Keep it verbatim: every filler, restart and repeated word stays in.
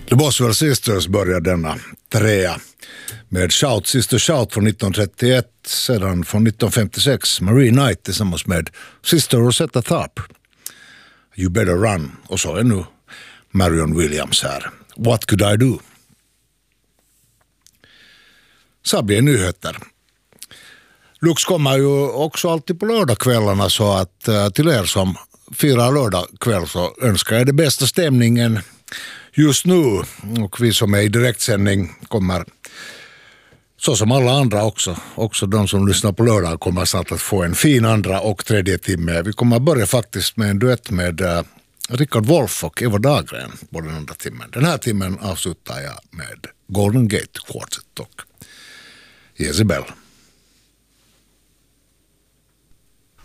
The Boswell Sisters började denna trea med Shout, Sister Shout från nittonhundratrettioett, sedan från nittonhundrafemtiosex Marie Knight tillsammans med Sister Rosetta Tharpe, You Better Run, och så är nu Marion Williams här, What Could I Do? Så blir nyheter. Lux kommer ju också alltid på lördagskvällarna, så att uh, till er som firar lördagkväll så önskar jag det bästa stämningen just nu, och vi som är i direktsändning kommer, så som alla andra också, också de som lyssnar på lördag kommer snart att få en fin andra och tredje timme. Vi kommer börja faktiskt med en duett med uh, Richard Wolff och Eva Dahlgren på den andra timmen. Den här timmen avslutar jag med Golden Gate Quartet och Jezebel.